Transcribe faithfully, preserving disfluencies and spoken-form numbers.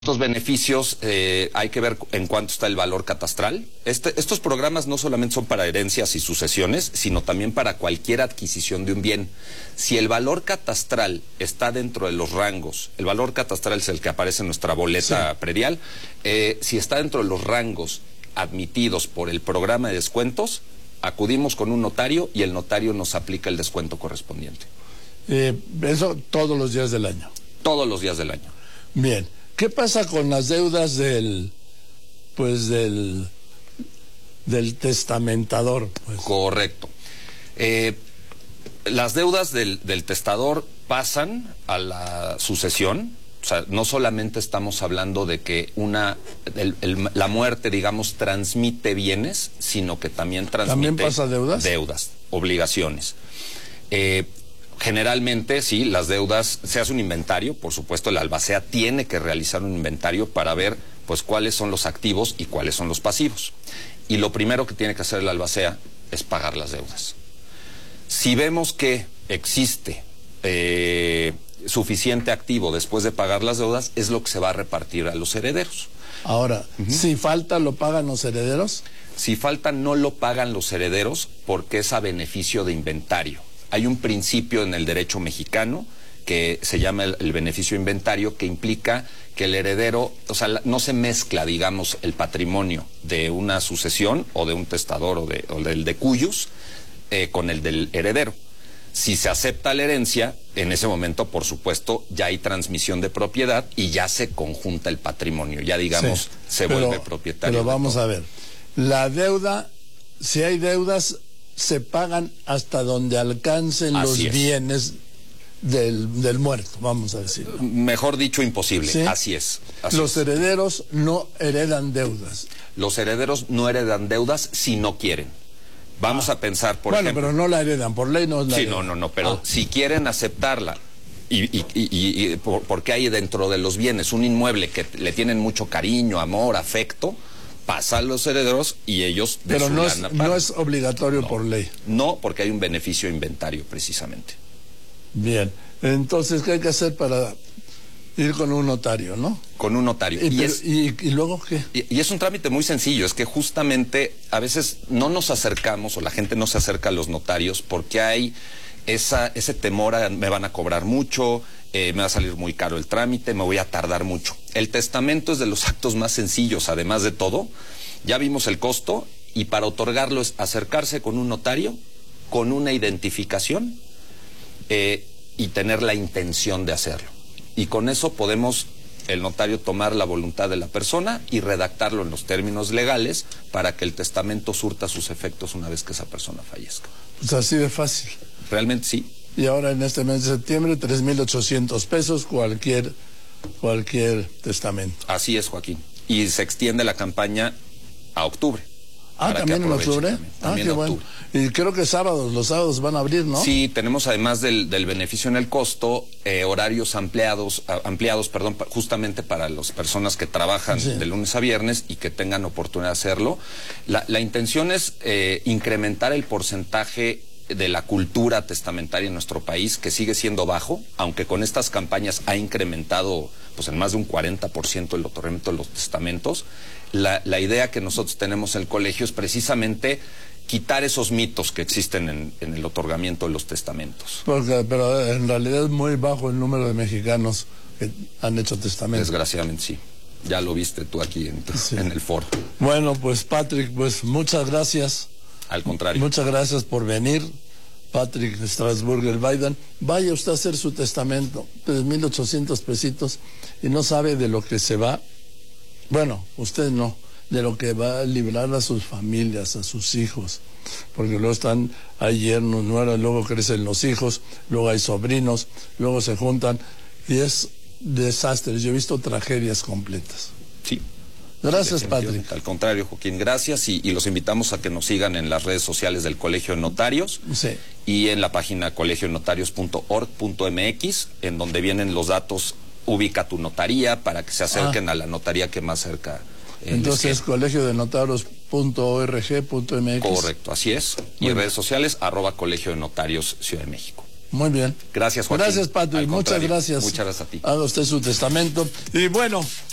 Estos beneficios eh, hay que ver en cuánto está el valor catastral. Este, estos programas no solamente son para herencias y sucesiones, sino también para cualquier adquisición de un bien. Si el valor catastral está dentro de los rangos, el valor catastral es el que aparece en nuestra boleta sí. predial, eh, si está dentro de los rangos admitidos por el programa de descuentos, acudimos con un notario y el notario nos aplica el descuento correspondiente. Eh, eso todos los días del año. Todos los días del año. Bien. ¿Qué pasa con las deudas del, pues del, del testamentador? Pues? Correcto. Eh, las deudas del, del testador pasan a la sucesión. O sea, no solamente estamos hablando de que una el, el, la muerte, digamos, transmite bienes, sino que también transmite... ¿También pasa deudas? Deudas, obligaciones. Eh, Generalmente, sí, las deudas, se hace un inventario, por supuesto, el albacea tiene que realizar un inventario para ver, pues, cuáles son los activos y cuáles son los pasivos. Y lo primero que tiene que hacer el albacea es pagar las deudas. Si vemos que existe eh, suficiente activo después de pagar las deudas, es lo que se va a repartir a los herederos. Ahora, uh-huh. si falta, ¿lo pagan los herederos? Si falta, no lo pagan los herederos porque es a beneficio de inventario. Hay un principio en el derecho mexicano que se llama el, el beneficio inventario, que implica que el heredero, o sea, no se mezcla, digamos, el patrimonio de una sucesión o de un testador o, de, o del de cuyos eh, con el del heredero. Si se acepta la herencia, en ese momento, por supuesto, ya hay transmisión de propiedad y ya se conjunta el patrimonio, ya, digamos, sí, se pero, vuelve propietario. Pero vamos a ver, la deuda, si hay deudas, se pagan hasta donde alcancen Así los es. bienes del, del muerto, vamos a decir. Mejor dicho, imposible. ¿Sí? Así es. Así los es. herederos no heredan deudas. Los herederos no heredan deudas si no quieren. Vamos ah. a pensar, por bueno, ejemplo... Bueno, pero no la heredan, por ley no la Sí, heredan. no, no, no, pero ah. si quieren aceptarla, y, y, y, y, y por, porque hay dentro de los bienes un inmueble que le tienen mucho cariño, amor, afecto... pasan los herederos y ellos... De Pero su no, es, no es obligatorio no, por ley. No, porque hay un beneficio inventario, precisamente. Bien. Entonces, ¿qué hay que hacer para ir con un notario, no? Con un notario. ¿Y, y, pero, es, y, y luego qué? Y, y es un trámite muy sencillo. Es que justamente a veces no nos acercamos o la gente no se acerca a los notarios porque hay esa, ese temor a me van a cobrar mucho... Eh, me va a salir muy caro el trámite, me voy a tardar mucho. El testamento es de los actos más sencillos, además de todo. Ya vimos el costo y para otorgarlo es acercarse con un notario, con una identificación eh, y tener la intención de hacerlo. Y con eso podemos, el notario, tomar la voluntad de la persona y redactarlo en los términos legales para que el testamento surta sus efectos una vez que esa persona fallezca. Pues así de fácil. Realmente sí. Y ahora en este mes de septiembre, tres mil ochocientos pesos cualquier, cualquier testamento. Así es, Joaquín. Y se extiende la campaña a octubre. Ah, ¿también en octubre? También, ah, también qué octubre. Bueno. Y creo que sábados, los sábados van a abrir, ¿no? Sí, tenemos además del, del beneficio en el costo, eh, horarios ampliados, ampliados, perdón, justamente para las personas que trabajan sí. de lunes a viernes y que tengan oportunidad de hacerlo. La, la intención es eh, incrementar el porcentaje de la cultura testamentaria en nuestro país, que sigue siendo bajo, aunque con estas campañas ha incrementado pues en más de un cuarenta por ciento el otorgamiento de los testamentos. La, la idea que nosotros tenemos en el colegio es precisamente quitar esos mitos que existen en, en el otorgamiento de los testamentos. Porque, pero en realidad es muy bajo el número de mexicanos que han hecho testamento. Desgraciadamente sí. Ya lo viste tú aquí en, sí. en el foro. Bueno, pues Patrick, pues muchas gracias. Al contrario. Muchas gracias por venir, Patrick Strasburger Biden. Vaya usted a hacer su testamento, tres mil ochocientos pesitos, y no sabe de lo que se va, bueno, usted no, de lo que va a librar a sus familias, a sus hijos, porque luego están, hay yernos, nueras, luego crecen los hijos, luego hay sobrinos, luego se juntan, y es desastres. Yo he visto tragedias completas. Sí. Gracias, Patrick. Al contrario, Joaquín, gracias y, y los invitamos a que nos sigan en las redes sociales del Colegio de Notarios sí. y en la página colegio notarios punto org punto mx, en donde vienen los datos, ubica tu notaría para que se acerquen ah. a la notaría que más cerca. Eh, Entonces, colegio de notarios punto org punto mx. Correcto, así es. Muy y en redes sociales, arroba Colegio de Notarios Ciudad de México. Muy bien. Gracias, Joaquín. Gracias, Patrick. Muchas gracias. Muchas gracias a ti. Haga usted su testamento. Y bueno,